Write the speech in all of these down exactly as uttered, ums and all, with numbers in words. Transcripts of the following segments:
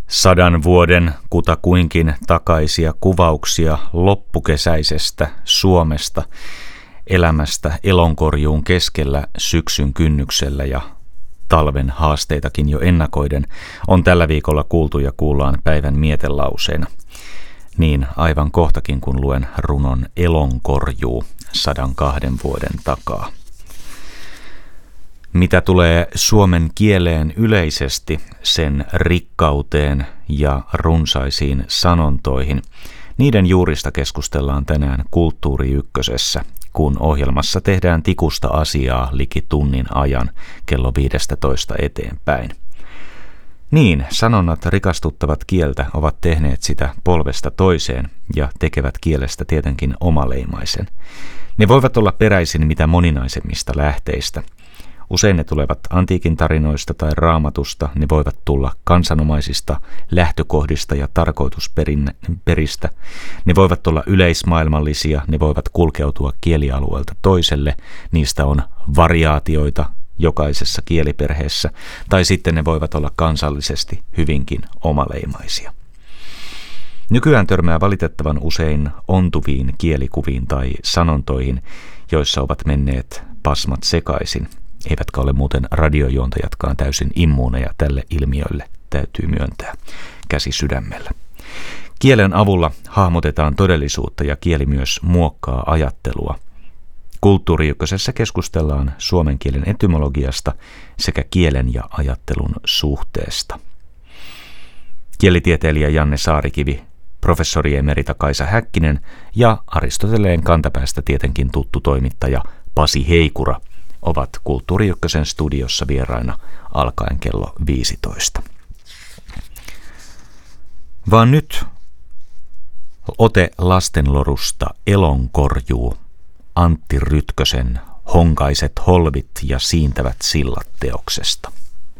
Sadan vuoden kutakuinkin takaisia kuvauksia loppukesäisestä Suomesta, elämästä elonkorjuun keskellä syksyn kynnyksellä ja talven haasteitakin jo ennakoiden on tällä viikolla kuultu ja kuullaan päivän mietelauseena. Niin aivan kohtakin kun luen runon Elonkorjuu sadan kahden vuoden takaa. Mitä tulee suomen kieleen yleisesti, sen rikkauteen ja runsaisiin sanontoihin, niiden juurista keskustellaan tänään Kulttuuri Ykkösessä, kun ohjelmassa tehdään tikusta asiaa liki tunnin ajan kello viidestätoista eteenpäin. Niin, sanonnat rikastuttavat kieltä ovat tehneet sitä polvesta toiseen ja tekevät kielestä tietenkin omaleimaisen. Ne voivat olla peräisin mitä moninaisemmista lähteistä. Usein ne tulevat antiikin tarinoista tai raamatusta, ne voivat tulla kansanomaisista lähtökohdista ja tarkoitusperistä. Ne voivat olla yleismaailmallisia, ne voivat kulkeutua kielialueelta toiselle, niistä on variaatioita jokaisessa kieliperheessä, tai sitten ne voivat olla kansallisesti hyvinkin omaleimaisia. Nykyään törmää valitettavan usein ontuviin kielikuviin tai sanontoihin, joissa ovat menneet pasmat sekaisin. Eivätkä ole muuten radiojuontajatkaan täysin immuuneja tälle ilmiölle, täytyy myöntää, käsi sydämellä. Kielen avulla hahmotetaan todellisuutta ja kieli myös muokkaa ajattelua. Kulttuuri Ykkösessä keskustellaan suomen kielen etymologiasta sekä kielen ja ajattelun suhteesta. Kielitieteilijä Janne Saarikivi, professori emerita Kaisa Häkkinen ja Aristoteleen kantapäästä tietenkin tuttu toimittaja Pasi Heikura ovat Kulttuuri Ykkösen studiossa vieraina alkaen kello viisitoista. Vaan nyt ote lastenlorusta Elonkorjuu, Antti Rytkösen Honkaiset holvit ja siintävät sillat -teoksesta.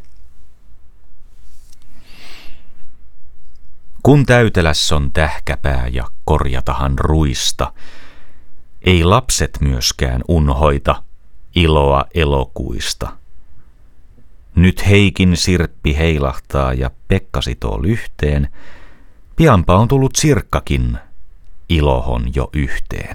Kun täyteläs on tähkäpää ja korjatahan ruista, ei lapset myöskään unhoita iloa elokuista. Nyt Heikin sirppi heilahtaa ja Pekka sitoo lyhteen, pianpa on tullut Sirkkakin ilohon jo yhteen.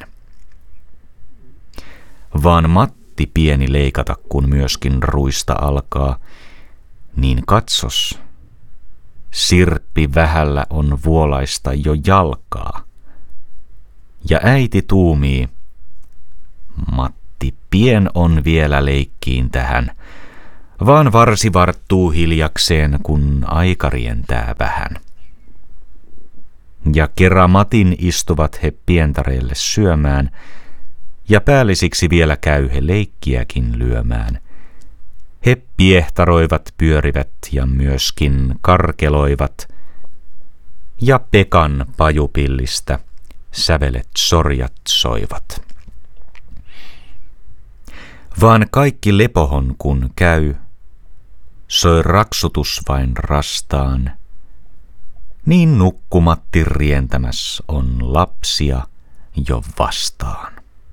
Vaan Matti pieni leikata, kun myöskin ruista alkaa, niin katsos, sirppi vähällä on vuolaista jo jalkaa. Ja äiti tuumii, Matti pien on vielä leikkiin tähän, vaan varsi varttuu hiljakseen, kun aika rientää vähän. Ja kerran Matin istuvat he pientareelle syömään, ja päällisiksi vielä käy he leikkiäkin lyömään. He piehtaroivat, pyörivät ja myöskin karkeloivat, ja Pekan pajupillistä sävelet sorjat soivat. Vaan kaikki lepohon kun käy, soi raksutus vain rastaan, niin nukkumatti rientämäs on lapsia jo vastaan.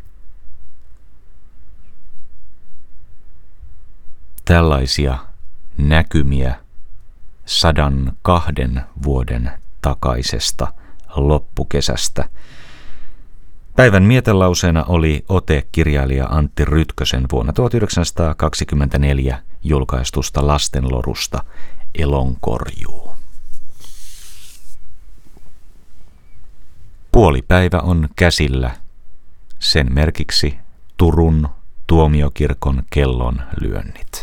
Tällaisia näkymiä sadan kahden vuoden takaisesta loppukesästä. Päivän mietelauseena oli ote kirjailija Antti Rytkösen vuonna tuhatyhdeksänsataakaksikymmentäneljä julkaistusta lastenlorusta Elonkorjuu. Puolipäivä on käsillä, sen merkiksi Turun tuomiokirkon kellon lyönnit.